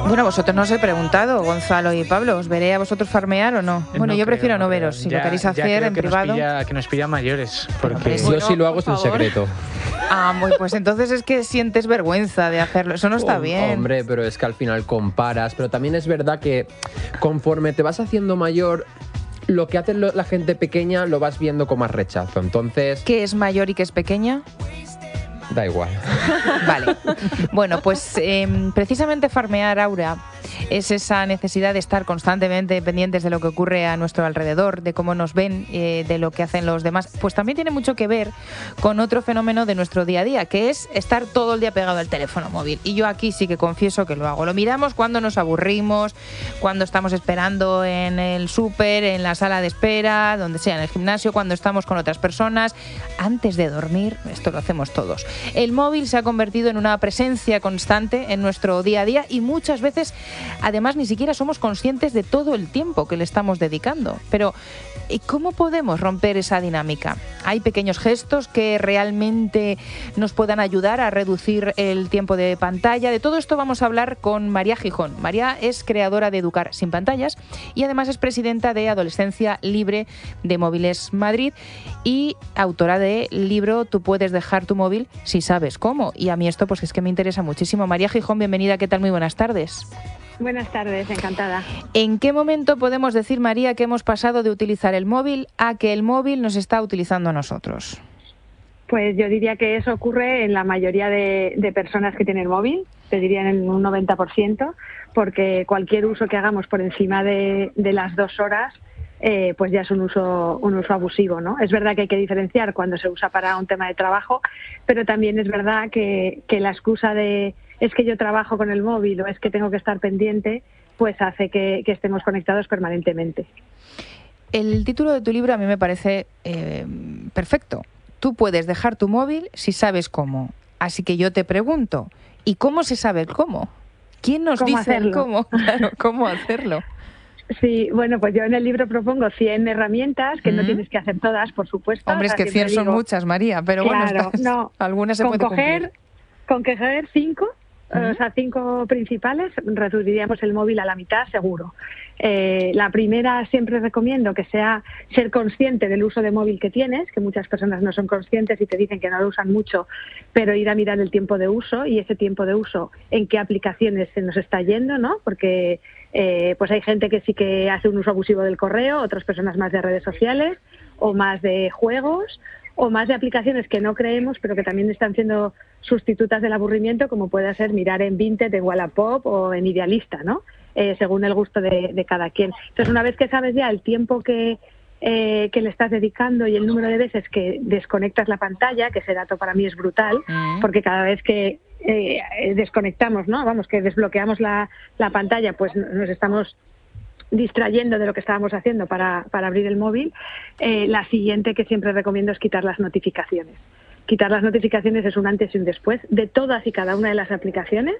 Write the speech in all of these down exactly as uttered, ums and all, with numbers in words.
Bueno, vosotros no os he preguntado, Gonzalo y Pablo, ¿os veré a vosotros farmear o no? Bueno, no yo creo, prefiero no, no veros, creo. si ya, lo queréis ya hacer creo en que privado. Nos pilla, que nos pilla mayores, porque... Yo bueno, si lo hago es en secreto. Ah, muy, pues entonces es que sientes vergüenza de hacerlo, eso no está Oh, bien. Hombre, pero es que al final comparas, pero también es verdad que conforme te vas haciendo mayor, lo que hace lo- la gente pequeña lo vas viendo con más rechazo, entonces ¿Qué es mayor y qué es pequeña? da igual. Vale. Bueno, pues eh, precisamente farmear, Aura, es esa necesidad de estar constantemente pendientes de lo que ocurre a nuestro alrededor, de cómo nos ven, eh, de lo que hacen los demás. Pues también tiene mucho que ver con otro fenómeno de nuestro día a día, que es estar todo el día pegado al teléfono móvil. Y yo aquí sí que confieso que lo hago. Lo miramos cuando nos aburrimos, cuando estamos esperando en el súper, en la sala de espera, donde sea, en el gimnasio, cuando estamos con otras personas, antes de dormir. Esto lo hacemos todos. El móvil se ha convertido en una presencia constante en nuestro día a día y muchas veces, además, ni siquiera somos conscientes de todo el tiempo que le estamos dedicando. Pero, ¿y cómo podemos romper esa dinámica? ¿Hay pequeños gestos que realmente nos puedan ayudar a reducir el tiempo de pantalla? De todo esto vamos a hablar con María Gijón. María es creadora de Educar sin pantallas y además es presidenta de Adolescencia Libre de Móviles Madrid y autora del libro Tú puedes dejar tu móvil si sabes cómo. Y a mí esto pues es que me interesa muchísimo. María Gijón, bienvenida, ¿qué tal? Muy buenas tardes. Buenas tardes, encantada. ¿En qué momento podemos decir, María, que hemos pasado de utilizar el móvil a que el móvil nos está utilizando a nosotros? Pues yo diría que eso ocurre en la mayoría de, de personas que tienen móvil, te diría en un noventa por ciento, porque cualquier uso que hagamos por encima de, de las dos horas, eh, pues ya es un uso, un uso abusivo, ¿no? Es verdad que hay que diferenciar cuando se usa para un tema de trabajo, pero también es verdad que, que la excusa de es que yo trabajo con el móvil o es que tengo que estar pendiente, pues hace que, que estemos conectados permanentemente. El título de tu libro a mí me parece eh, perfecto. Tú puedes dejar tu móvil si sabes cómo. Así que yo te pregunto, ¿y cómo se sabe el cómo? ¿Quién nos ¿Cómo dice hacerlo? el cómo? Claro, ¿cómo hacerlo? Sí, bueno, pues yo en el libro propongo cien herramientas, que uh-huh. no tienes que hacer todas, por supuesto. Hombre, es que cien son muchas, María, pero claro, bueno, estás, no, algunas se con puede coger, cumplir. Con coger cinco, uh-huh. o sea, cinco principales, reduciríamos el móvil a la mitad, seguro. Eh, la primera siempre recomiendo que sea ser consciente del uso de móvil que tienes, que muchas personas no son conscientes y te dicen que no lo usan mucho, pero ir a mirar el tiempo de uso y ese tiempo de uso, en qué aplicaciones se nos está yendo, ¿no? Porque eh, pues hay gente que sí que hace un uso abusivo del correo, otras personas más de redes sociales o más de juegos o más de aplicaciones que no creemos, pero que también están siendo sustitutas del aburrimiento, como puede ser mirar en Vinted, en Wallapop o en Idealista, ¿no? Eh, según el gusto de, de cada quien. Entonces, una vez que sabes ya el tiempo que, eh, que le estás dedicando y el número de veces que desconectas la pantalla, que ese dato para mí es brutal, mm. porque cada vez que eh, desconectamos, ¿no? Vamos, que desbloqueamos la, la pantalla, pues nos estamos distrayendo de lo que estábamos haciendo para, para abrir el móvil. Eh, la siguiente que siempre recomiendo es quitar las notificaciones. Quitar las notificaciones es un antes y un después de todas y cada una de las aplicaciones.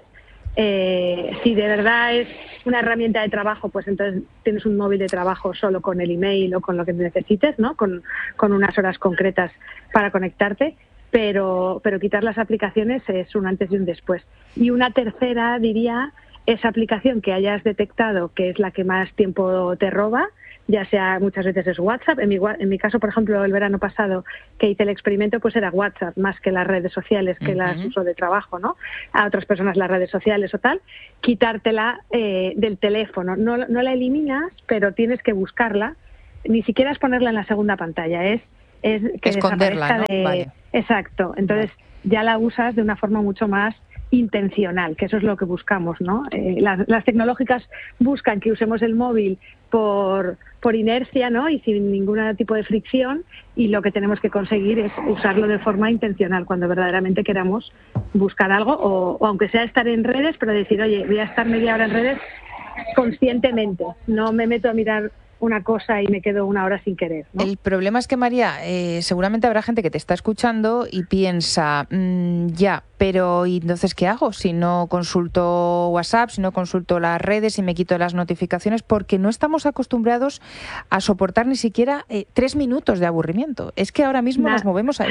Eh, si de verdad es una herramienta de trabajo, pues entonces tienes un móvil de trabajo solo con el email o con lo que necesites, ¿no? Con, con unas horas concretas para conectarte, pero, pero quitar las aplicaciones es un antes y un después. Y una tercera, diría, esa aplicación que hayas detectado que es la que más tiempo te roba, ya sea muchas veces es WhatsApp. En mi, en mi caso, por ejemplo, el verano pasado que hice el experimento, pues era WhatsApp más que las redes sociales, que uh-huh. las uso de trabajo, ¿no? A otras personas las redes sociales o tal, quitártela eh, del teléfono. No, no la eliminas, pero tienes que buscarla. Ni siquiera es ponerla en la segunda pantalla, es, es que esconderla, ¿no? De... Vale. Exacto. Entonces vale. ya la usas de una forma mucho más intencional, que eso es lo que buscamos, ¿no? Eh, las, las tecnológicas buscan que usemos el móvil por, por inercia, ¿no? Y sin ningún tipo de fricción, y lo que tenemos que conseguir es usarlo de forma intencional cuando verdaderamente queramos buscar algo, o, o aunque sea estar en redes, pero decir, oye, voy a estar media hora en redes conscientemente, no me meto a mirar una cosa y me quedo una hora sin querer, ¿no? El problema es que, María, eh, seguramente habrá gente que te está escuchando y piensa, mmm, ya, pero ¿y entonces qué hago si no consulto WhatsApp, si no consulto las redes, si me quito las notificaciones? Porque no estamos acostumbrados a soportar ni siquiera eh, tres minutos de aburrimiento. Es que ahora mismo nah. nos movemos ahí.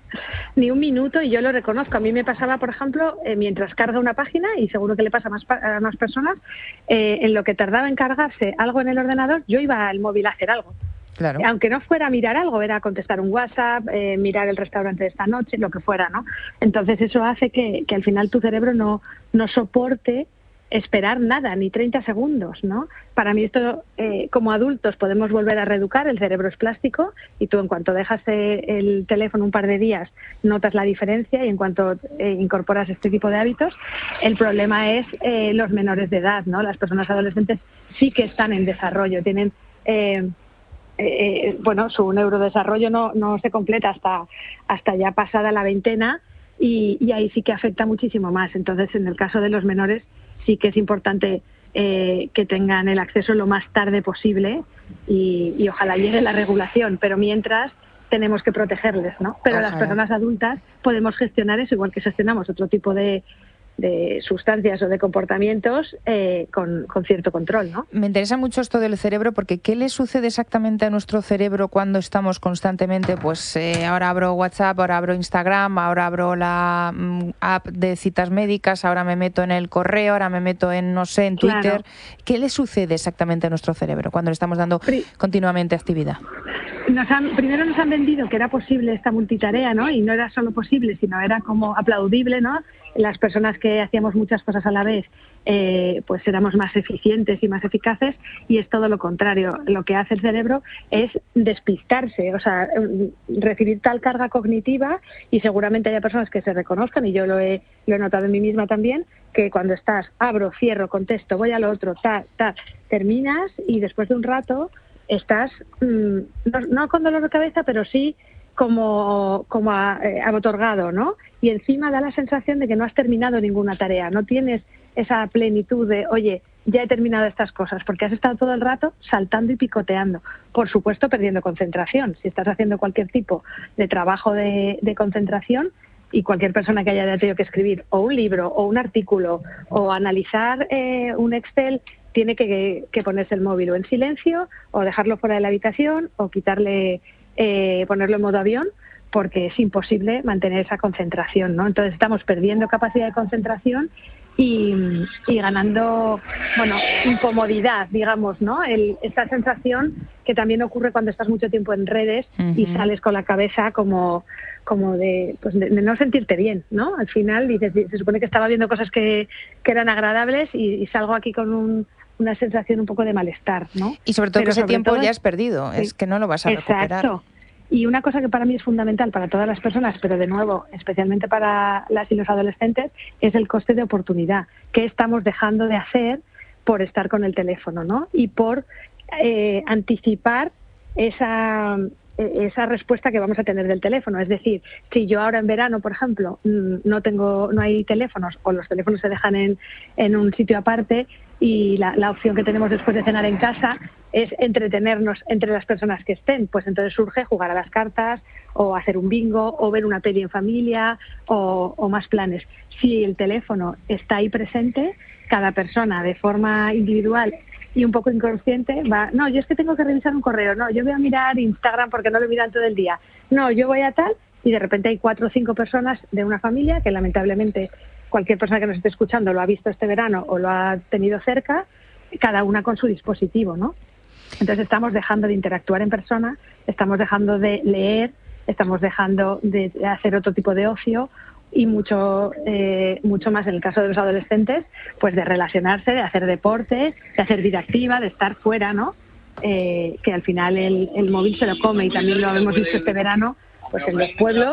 Ni un minuto, y yo lo reconozco. A mí me pasaba, por ejemplo, eh, mientras carga una página, y seguro que le pasa a más, a más personas, eh, en lo que tardaba en cargarse algo en el ordenador, yo iba al móvil a hacer algo. Claro. Aunque no fuera a mirar algo, era contestar un WhatsApp, eh, mirar el restaurante de esta noche, lo que fuera, ¿no? Entonces eso hace que, que al final tu cerebro no, no soporte esperar nada, ni treinta segundos, ¿no? Para mí esto, eh, como adultos podemos volver a reeducar, el cerebro es plástico y tú en cuanto dejas eh, el teléfono un par de días notas la diferencia, y en cuanto eh, incorporas este tipo de hábitos, el problema es eh, los menores de edad, ¿no? Las personas adolescentes sí que están en desarrollo, tienen... Eh, Eh, bueno, su neurodesarrollo no, no se completa hasta, hasta ya pasada la veintena, y, y ahí sí que afecta muchísimo más. Entonces, en el caso de los menores sí que es importante eh, que tengan el acceso lo más tarde posible, y, y ojalá llegue la regulación, pero mientras tenemos que protegerles, ¿no? Pero ojalá. Las personas adultas podemos gestionar eso igual que gestionamos otro tipo de de sustancias o de comportamientos eh, con, con cierto control, ¿no? Me interesa mucho esto del cerebro, porque ¿qué le sucede exactamente a nuestro cerebro cuando estamos constantemente, pues eh, ahora abro WhatsApp, ahora abro Instagram, ahora abro la mm, app de citas médicas, ahora me meto en el correo, ahora me meto en, no sé, en Twitter? Claro. ¿Qué le sucede exactamente a nuestro cerebro cuando le estamos dando Pri- continuamente actividad? Nos han, primero nos han vendido que era posible esta multitarea, ¿no? Y no era solo posible, sino era como aplaudible, ¿no? Las personas que hacíamos muchas cosas a la vez, eh, pues éramos más eficientes y más eficaces, y es todo lo contrario. Lo que hace el cerebro es despistarse, o sea, recibir tal carga cognitiva, y seguramente haya personas que se reconozcan, y yo lo he, lo he notado en mí misma también, que cuando estás, abro, cierro, contesto, voy al otro, ta, ta, terminas, y después de un rato estás, mmm, no, no con dolor de cabeza, pero sí como, como a, eh, abotorgado, ¿no? Y encima da la sensación de que no has terminado ninguna tarea, no tienes esa plenitud de, oye, ya he terminado estas cosas, porque has estado todo el rato saltando y picoteando. Por supuesto, perdiendo concentración. Si estás haciendo cualquier tipo de trabajo de, de concentración, y cualquier persona que haya tenido que escribir o un libro o un artículo o analizar eh, un Excel, tiene que, que ponerse el móvil o en silencio, o dejarlo fuera de la habitación, o quitarle, eh, ponerlo en modo avión, porque es imposible mantener esa concentración, ¿no? Entonces estamos perdiendo capacidad de concentración y, y ganando, bueno, incomodidad, digamos, ¿no? El, esta sensación que también ocurre cuando estás mucho tiempo en redes uh-huh. y sales con la cabeza como, como de, pues de, de no sentirte bien, ¿no? Al final dices, se supone que estaba viendo cosas que, que eran agradables, y, y salgo aquí con un una sensación un poco de malestar, ¿no? Y sobre todo Pero que ese sobre tiempo todo, ya es perdido, sí, es que no lo vas a recuperar. Exacto. Y una cosa que para mí es fundamental para todas las personas, pero de nuevo, especialmente para las y los adolescentes, es el coste de oportunidad. ¿Qué estamos dejando de hacer por estar con el teléfono, ¿no? Y por eh, anticipar esa... esa respuesta que vamos a tener del teléfono. Es decir, si yo ahora en verano, por ejemplo, no tengo, no hay teléfonos, o los teléfonos se dejan en, en un sitio aparte, y la, la opción que tenemos después de cenar en casa es entretenernos entre las personas que estén, pues entonces surge jugar a las cartas, o hacer un bingo, o ver una peli en familia, o, o más planes. Si el teléfono está ahí presente, cada persona de forma individual y un poco inconsciente va, no, yo es que tengo que revisar un correo, no, yo voy a mirar Instagram porque no lo miran todo el día, no, yo voy a tal, y de repente hay cuatro o cinco personas de una familia que lamentablemente cualquier persona que nos esté escuchando lo ha visto este verano o lo ha tenido cerca, cada una con su dispositivo, ¿no? Entonces estamos dejando de interactuar en persona, estamos dejando de leer, estamos dejando de hacer otro tipo de ocio, y mucho eh, mucho más en el caso de los adolescentes, pues de relacionarse, de hacer deporte, de hacer vida activa, de estar fuera, ¿no? Eh, que al final el, el móvil se lo come, y también lo hemos visto este verano, pues en los pueblos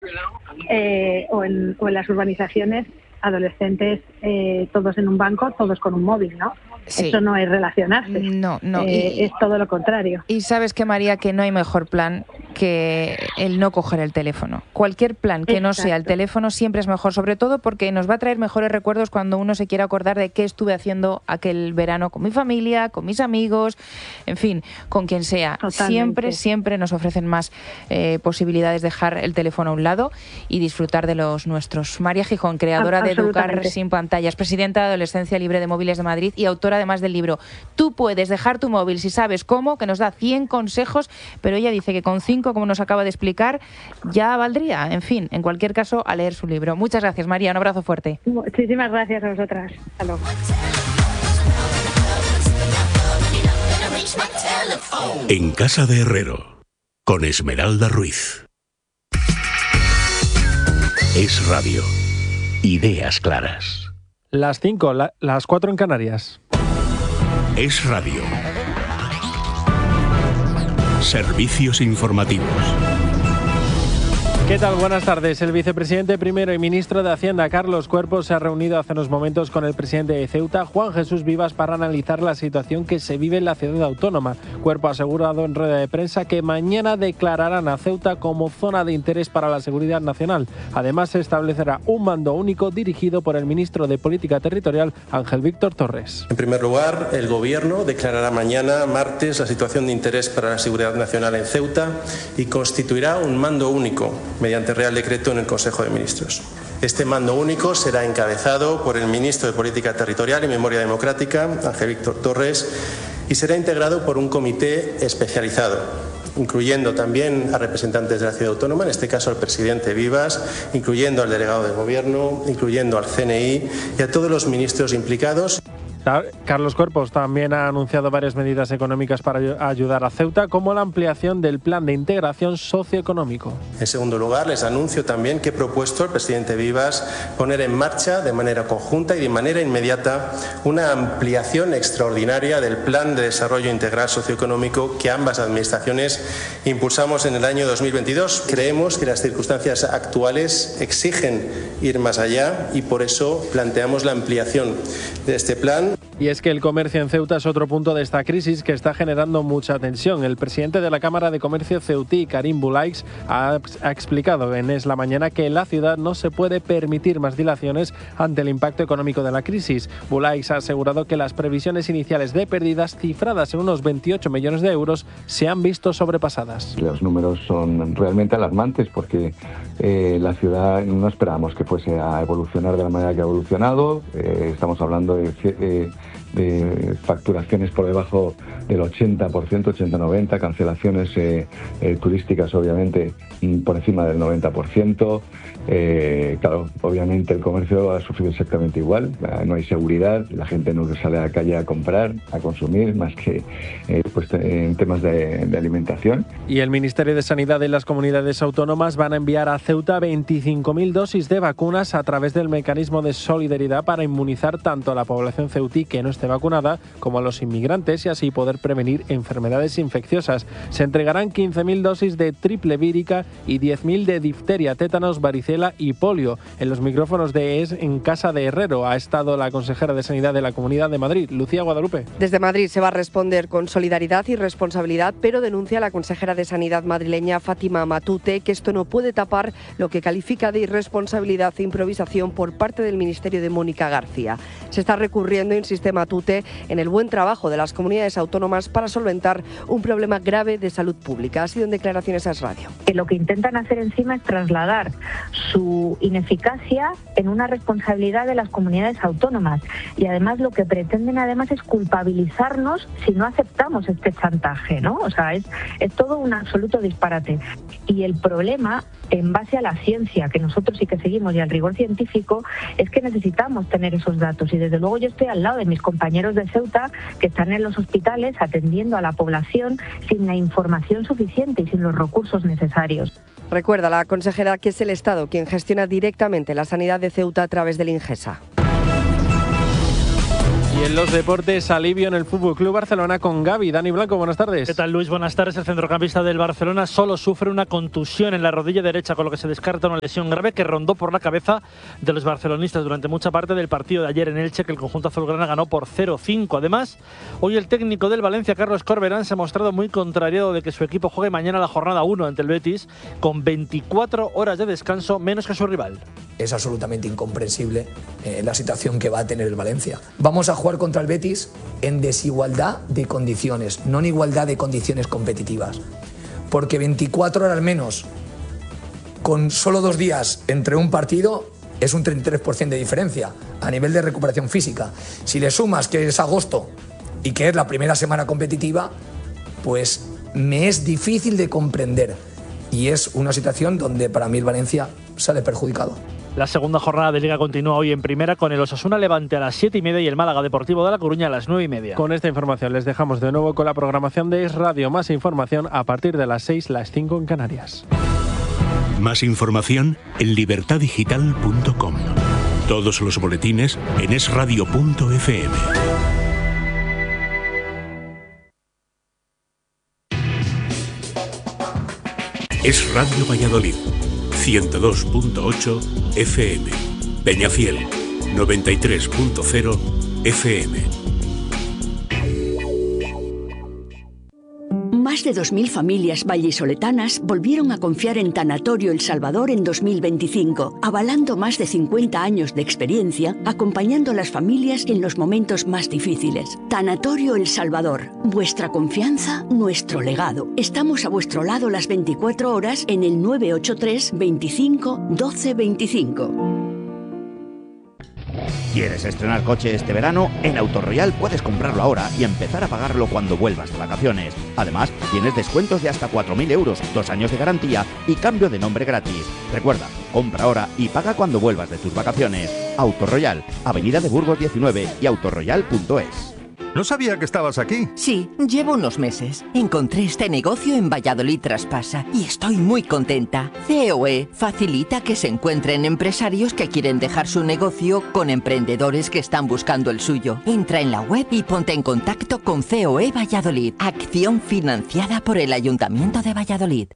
eh, o, en, o en las urbanizaciones, adolescentes eh, todos en un banco, todos con un móvil, ¿no? Sí. Eso no es relacionarse. No, no. Eh, y, es todo lo contrario. Y sabes que, María, que no hay mejor plan que el no coger el teléfono. Cualquier plan que Exacto. no sea el teléfono siempre es mejor, sobre todo porque nos va a traer mejores recuerdos cuando uno se quiera acordar de qué estuve haciendo aquel verano con mi familia, con mis amigos, en fin, con quien sea. Totalmente. Siempre, siempre nos ofrecen más eh, posibilidades de dejar el teléfono a un lado y disfrutar de los nuestros. María Gijón, creadora de Educar sin pantallas, presidenta de Adolescencia Libre de Móviles de Madrid y autora además del libro Tú puedes dejar tu móvil si sabes cómo, que nos da cien consejos, pero ella dice que con cinco, como nos acaba de explicar, ya valdría. En fin, en cualquier caso, a leer su libro. Muchas gracias, María. Un abrazo fuerte. Muchísimas gracias a vosotras. Hasta luego. En Casa de Herrero, con Esmeralda Ruiz. Es Radio. Ideas claras. Las cinco, la, las cuatro en Canarias. Es Radio. Servicios informativos. ¿Qué tal? Buenas tardes. El vicepresidente primero y ministro de Hacienda, Carlos Cuerpos, se ha reunido hace unos momentos con el presidente de Ceuta, Juan Jesús Vivas, para analizar la situación que se vive en la ciudad autónoma. Cuerpo ha asegurado en rueda de prensa que mañana declararán a Ceuta como zona de interés para la seguridad nacional. Además, se establecerá un mando único dirigido por el ministro de Política Territorial, Ángel Víctor Torres. En primer lugar, el Gobierno declarará mañana, martes, la situación de interés para la seguridad nacional en Ceuta y constituirá un mando único mediante Real Decreto en el Consejo de Ministros. Este mando único será encabezado por el ministro de Política Territorial y Memoria Democrática, Ángel Víctor Torres, y será integrado por un comité especializado, incluyendo también a representantes de la ciudad autónoma, en este caso al presidente Vivas, incluyendo al delegado de Gobierno, incluyendo al C N I y a todos los ministros implicados. Carlos Cuerpos también ha anunciado varias medidas económicas para ayudar a Ceuta, como la ampliación del plan de integración socioeconómico. En segundo lugar, les anuncio también que he propuesto al presidente Vivas poner en marcha de manera conjunta y de manera inmediata una ampliación extraordinaria del plan de desarrollo integral socioeconómico que ambas administraciones impulsamos en el año dos mil veintidós. Creemos que las circunstancias actuales exigen ir más allá y por eso planteamos la ampliación de este plan. Y es que el comercio en Ceuta es otro punto de esta crisis que está generando mucha tensión. El presidente de la Cámara de Comercio ceutí, Karim Boulaics, ha, ha explicado en Es la Mañana que en la ciudad no se puede permitir más dilaciones ante el impacto económico de la crisis. Boulaics ha asegurado que las previsiones iniciales de pérdidas, cifradas en unos veintiocho millones de euros, se han visto sobrepasadas. Los números son realmente alarmantes porque eh, la ciudad no esperábamos que fuese a evolucionar de la manera que ha evolucionado. Eh, estamos hablando de... Eh, de facturaciones por debajo del ochenta por ciento, ochenta noventa, cancelaciones eh, eh, turísticas obviamente por encima del noventa por ciento. Eh, claro, obviamente el comercio ha sufrido exactamente igual, no hay seguridad, la gente no sale a la calle a comprar, a consumir, más que eh, pues, en temas de, de alimentación. Y el Ministerio de Sanidad y las comunidades autónomas van a enviar a Ceuta veinticinco mil dosis de vacunas a través del mecanismo de solidaridad para inmunizar tanto a la población ceutí que no esté vacunada como a los inmigrantes y así poder prevenir enfermedades infecciosas. Se entregarán quince mil dosis de triple vírica y diez mil de difteria, tétanos, varicela y polio. En los micrófonos de Es en Casa de Herrero ha estado la consejera de Sanidad de la Comunidad de Madrid, Lucía Guadalupe. Desde Madrid se va a responder con solidaridad y responsabilidad, pero denuncia la consejera de Sanidad madrileña, Fátima Matute, que esto no puede tapar lo que califica de irresponsabilidad e improvisación por parte del Ministerio de Mónica García. Se está recurriendo, insiste Matute, en el buen trabajo de las comunidades autónomas para solventar un problema grave de salud pública. Ha sido en declaraciones a Es Radio. Lo que intentan hacer encima es trasladar su ineficacia en una responsabilidad de las comunidades autónomas y además lo que pretenden además es culpabilizarnos si no aceptamos este chantaje, ¿no? O sea, es, es todo un absoluto disparate. Y el problema, en base a la ciencia que nosotros sí que seguimos y al rigor científico, es que necesitamos tener esos datos y desde luego yo estoy al lado de mis compañeros de Ceuta que están en los hospitales atendiendo a la población sin la información suficiente y sin los recursos necesarios. Recuerda la consejera que es el Estado quien gestiona directamente la sanidad de Ceuta a través del Ingesa. Y en los deportes, alivio en el Fútbol Club Barcelona con Gavi. Dani Blanco, buenas tardes. ¿Qué tal, Luis? Buenas tardes. El centrocampista del Barcelona solo sufre una contusión en la rodilla derecha, con lo que se descarta una lesión grave que rondó por la cabeza de los barcelonistas durante mucha parte del partido de ayer en Elche, que el conjunto azulgrana ganó por cero cinco. Además, hoy el técnico del Valencia, Carlos Corberán, se ha mostrado muy contrariado de que su equipo juegue mañana la jornada uno ante el Betis, con veinticuatro horas de descanso menos que su rival. Es absolutamente incomprensible eh, la situación que va a tener el Valencia. Vamos a jugar contra el Betis en desigualdad de condiciones, no en igualdad de condiciones competitivas. Porque veinticuatro horas menos, con solo dos días entre un partido, es un treinta y tres por ciento de diferencia a nivel de recuperación física. Si le sumas que es agosto y que es la primera semana competitiva, pues me es difícil de comprender. Y es una situación donde para mí el Valencia sale perjudicado. La segunda jornada de Liga continúa hoy en primera con el Osasuna Levante a las siete y media y el Málaga Deportivo de La Coruña a las nueve y media. Con esta información les dejamos de nuevo con la programación de Es Radio. Más información a partir de las seis, las cinco en Canarias. Más información en libertad digital punto com. Todos los boletines en es radio punto efe eme. Es Radio Valladolid, ciento dos punto ocho efe eme. Peñafiel, noventa y tres punto cero efe eme. Más de dos mil familias vallisoletanas volvieron a confiar en Tanatorio El Salvador en dos mil veinticinco, avalando más de cincuenta años de experiencia, acompañando a las familias en los momentos más difíciles. Tanatorio El Salvador, vuestra confianza, nuestro legado. Estamos a vuestro lado las veinticuatro horas en el nueve ocho tres, veinticinco, doce veinticinco. ¿Quieres estrenar coche este verano? En Autoroyal puedes comprarlo ahora y empezar a pagarlo cuando vuelvas de vacaciones. Además, tienes descuentos de hasta cuatro mil euros, dos años de garantía y cambio de nombre gratis. Recuerda, compra ahora y paga cuando vuelvas de tus vacaciones. Autoroyal, Avenida de Burgos diecinueve y autoroyal punto es. No sabía que estabas aquí. Sí, llevo unos meses. Encontré este negocio en Valladolid Traspasa y estoy muy contenta. C O E facilita que se encuentren empresarios que quieren dejar su negocio con emprendedores que están buscando el suyo. Entra en la web y ponte en contacto con C O E Valladolid. Acción financiada por el Ayuntamiento de Valladolid.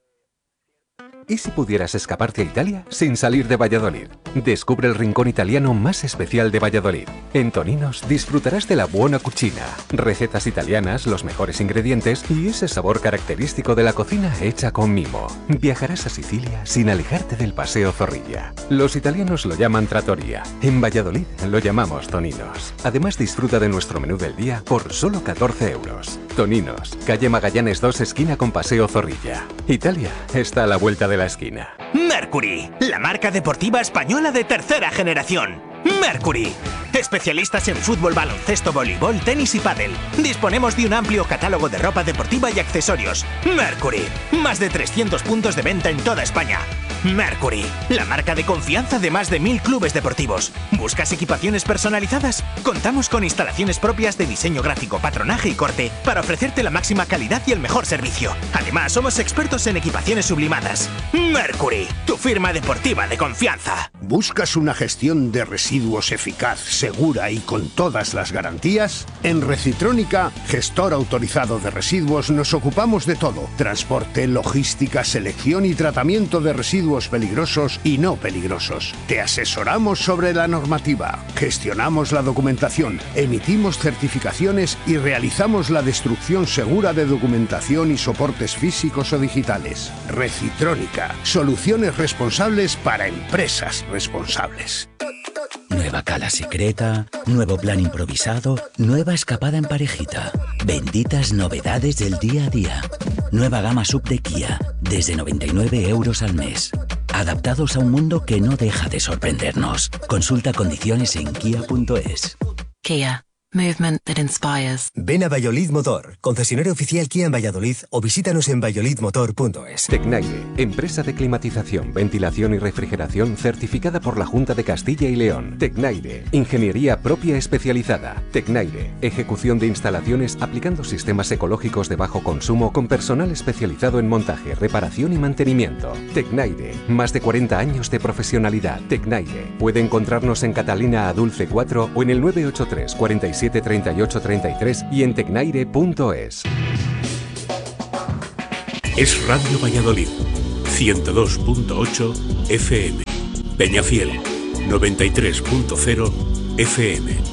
¿Y si pudieras escaparte a Italia sin salir de Valladolid? Descubre el rincón italiano más especial de Valladolid. En Toninos disfrutarás de la buona cucina, recetas italianas, los mejores ingredientes y ese sabor característico de la cocina hecha con mimo. Viajarás a Sicilia sin alejarte del Paseo Zorrilla. Los italianos lo llaman trattoria. En Valladolid lo llamamos Toninos. Además disfruta de nuestro menú del día por solo catorce euros. Toninos, calle Magallanes dos, esquina con Paseo Zorrilla. Italia está a la vuelta de la esquina. Mercury, la marca deportiva española de tercera generación. Mercury, especialistas en fútbol, baloncesto, voleibol, tenis y pádel. Disponemos de un amplio catálogo de ropa deportiva y accesorios. Mercury, más de trescientos puntos de venta en toda España. Mercury, la marca de confianza de más de mil clubes deportivos. ¿Buscas equipaciones personalizadas? Contamos con instalaciones propias de diseño gráfico, patronaje y corte para ofrecerte la máxima calidad y el mejor servicio. Además, somos expertos en equipaciones sublimadas. Mercury, tu firma deportiva de confianza. ¿Buscas una gestión de residuos eficaz, segura y con todas las garantías? En Recitrónica, gestor autorizado de residuos, nos ocupamos de todo: transporte, logística, selección y tratamiento de residuos peligrosos y no peligrosos. Te asesoramos sobre la normativa, gestionamos la documentación, emitimos certificaciones y realizamos la destrucción segura de documentación y soportes físicos o digitales. Recitrónica, soluciones responsables para empresas responsables. Nueva cala secreta, nuevo plan improvisado, nueva escapada en parejita. Benditas novedades del día a día. Nueva gama sub de Kia, desde noventa y nueve euros al mes. Adaptados a un mundo que no deja de sorprendernos. Consulta condiciones en kia punto es. Kia. Movement that inspires. Ven a Valladolid Motor, concesionario oficial Kia en Valladolid, o visítanos en valladolid motor punto es. Tecnaire, empresa de climatización, ventilación y refrigeración certificada por la Junta de Castilla y León. Tecnaire, ingeniería propia especializada. Tecnaire, ejecución de instalaciones aplicando sistemas ecológicos de bajo consumo con personal especializado en montaje, reparación y mantenimiento. Tecnaire, más de cuarenta años de profesionalidad. Tecnaire, puede encontrarnos en Catalina Adulce cuatro o en el nueve ocho tres, cuarenta y siete, treinta y ocho, treinta y tres y en tecnaire punto es. Es Radio Valladolid, ciento dos punto ocho efe eme. Peñafiel, noventa y tres punto cero efe eme.